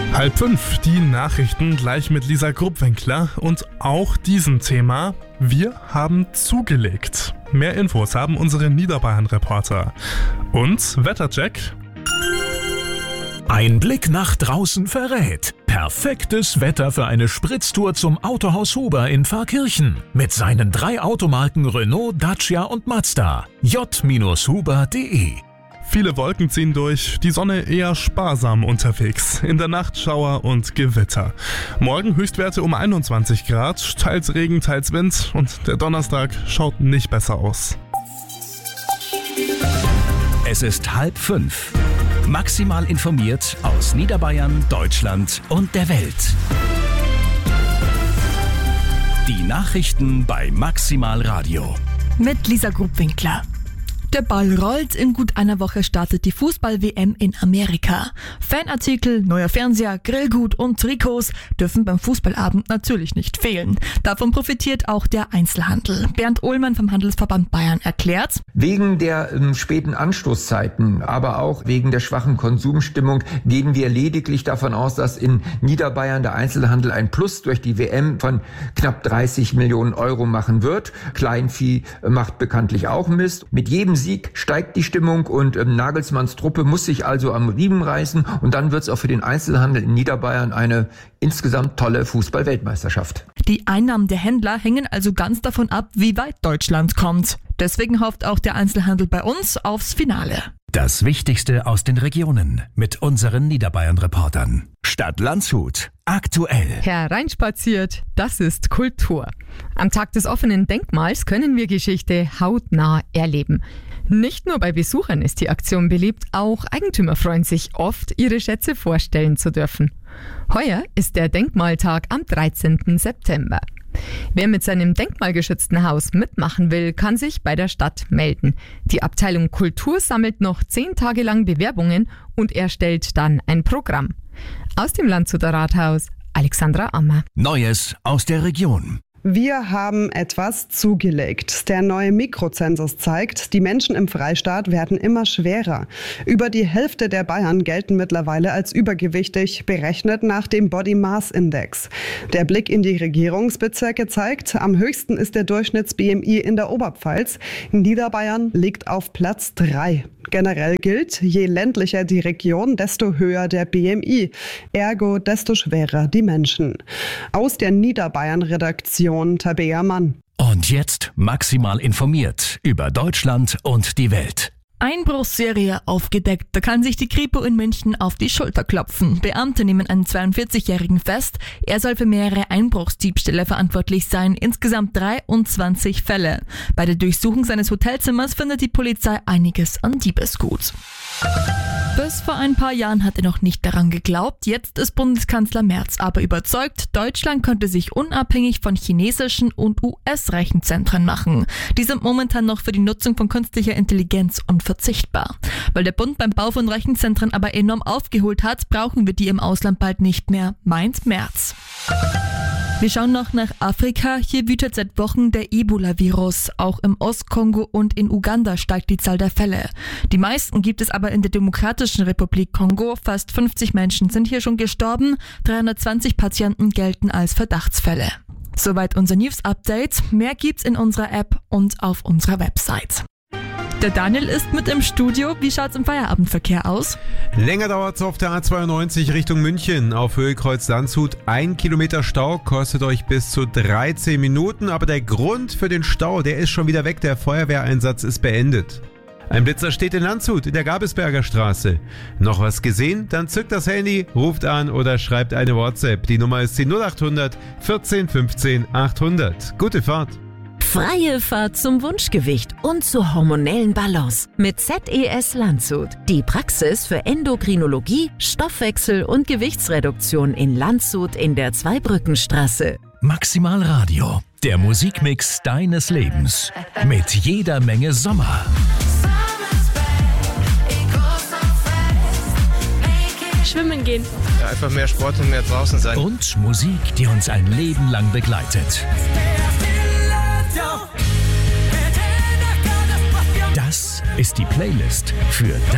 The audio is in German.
4:30, die Nachrichten gleich mit Lisa Grubwinkler und auch diesem Thema. Wir haben zugelegt. Mehr Infos haben unsere Niederbayern-Reporter. Und Wettercheck. Ein Blick nach draußen verrät. Perfektes Wetter für eine Spritztour zum Autohaus Huber in Pfarrkirchen. Mit seinen 3 Automarken Renault, Dacia und Mazda. j-huber.de. Viele Wolken ziehen durch, die Sonne eher sparsam unterwegs. In der Nacht Schauer und Gewitter. Morgen Höchstwerte um 21 Grad, teils Regen, teils Wind und der Donnerstag schaut nicht besser aus. Es ist 4:30. Maximal informiert aus Niederbayern, Deutschland und der Welt. Die Nachrichten bei Maximal Radio. Mit Lisa Grubwinkler. Der Ball rollt, in gut einer Woche startet die Fußball-WM in Amerika. Fanartikel, neuer Fernseher, Grillgut und Trikots dürfen beim Fußballabend natürlich nicht fehlen. Davon profitiert auch der Einzelhandel. Bernd Ohlmann vom Handelsverband Bayern erklärt: Wegen der späten Anstoßzeiten, aber auch wegen der schwachen Konsumstimmung gehen wir lediglich davon aus, dass in Niederbayern der Einzelhandel ein Plus durch die WM von knapp 30 Millionen Euro machen wird. Kleinvieh macht bekanntlich auch Mist. Mit jedem Sieg steigt die Stimmung und Nagelsmanns Truppe muss sich also am Riemen reißen und dann wird es auch für den Einzelhandel in Niederbayern eine insgesamt tolle Fußball-Weltmeisterschaft. Die Einnahmen der Händler hängen also ganz davon ab, wie weit Deutschland kommt. Deswegen hofft auch der Einzelhandel bei uns aufs Finale. Das Wichtigste aus den Regionen mit unseren Niederbayern-Reportern. Stadt Landshut. Aktuell. Hereinspaziert, das ist Kultur. Am Tag des offenen Denkmals können wir Geschichte hautnah erleben. Nicht nur bei Besuchern ist die Aktion beliebt, auch Eigentümer freuen sich oft, ihre Schätze vorstellen zu dürfen. Heuer ist der Denkmaltag am 13. September. Wer mit seinem denkmalgeschützten Haus mitmachen will, kann sich bei der Stadt melden. Die Abteilung Kultur sammelt noch 10 Tage lang Bewerbungen und erstellt dann ein Programm. Aus dem Landshuter Rathaus, Alexandra Ammer. Neues aus der Region. Wir haben etwas zugelegt. Der neue Mikrozensus zeigt, die Menschen im Freistaat werden immer schwerer. Über die Hälfte der Bayern gelten mittlerweile als übergewichtig, berechnet nach dem Body Mass Index. Der Blick in die Regierungsbezirke zeigt, am höchsten ist der Durchschnitts-BMI in der Oberpfalz. Niederbayern liegt auf Platz 3. Generell gilt, je ländlicher die Region, desto höher der BMI. Ergo, desto schwerer die Menschen. Aus der Niederbayern-Redaktion Tabea Mann. Und jetzt maximal informiert über Deutschland und die Welt. Einbruchsserie aufgedeckt. Da kann sich die Kripo in München auf die Schulter klopfen. Beamte nehmen einen 42-Jährigen fest. Er soll für mehrere Einbruchsdiebstähle verantwortlich sein. Insgesamt 23 Fälle. Bei der Durchsuchung seines Hotelzimmers findet die Polizei einiges an Diebesgut. Bis vor ein paar Jahren hat er noch nicht daran geglaubt. Jetzt ist Bundeskanzler Merz aber überzeugt, Deutschland könnte sich unabhängig von chinesischen und US-Rechenzentren machen. Die sind momentan noch für die Nutzung von künstlicher Intelligenz unverzichtbar. Weil der Bund beim Bau von Rechenzentren aber enorm aufgeholt hat, brauchen wir die im Ausland bald nicht mehr, meint Merz. Wir schauen noch nach Afrika. Hier wütet seit Wochen der Ebola-Virus. Auch im Ostkongo und in Uganda steigt die Zahl der Fälle. Die meisten gibt es aber in der Demokratischen Republik Kongo. Fast 50 Menschen sind hier schon gestorben. 320 Patienten gelten als Verdachtsfälle. Soweit unser News-Update. Mehr gibt's in unserer App und auf unserer Website. Der Daniel ist mit im Studio. Wie schaut's im Feierabendverkehr aus? Länger dauert's auf der A92 Richtung München. Auf Höhe Kreuz Landshut 1 Kilometer Stau, kostet euch bis zu 13 Minuten. Aber der Grund für den Stau, der ist schon wieder weg. Der Feuerwehreinsatz ist beendet. Ein Blitzer steht in Landshut in der Gabelsberger Straße. Noch was gesehen? Dann zückt das Handy, ruft an oder schreibt eine WhatsApp. Die Nummer ist die 0800 14 15 800. Gute Fahrt! Freie Fahrt zum Wunschgewicht und zur hormonellen Balance mit ZES Landshut. Die Praxis für Endokrinologie, Stoffwechsel und Gewichtsreduktion in Landshut in der Zweibrückenstraße. Maximal Radio, der Musikmix deines Lebens. Mit jeder Menge Sommer. Schwimmen gehen. Ja, einfach mehr Sport und mehr draußen sein. Und Musik, die uns ein Leben lang begleitet. Das ist die Playlist für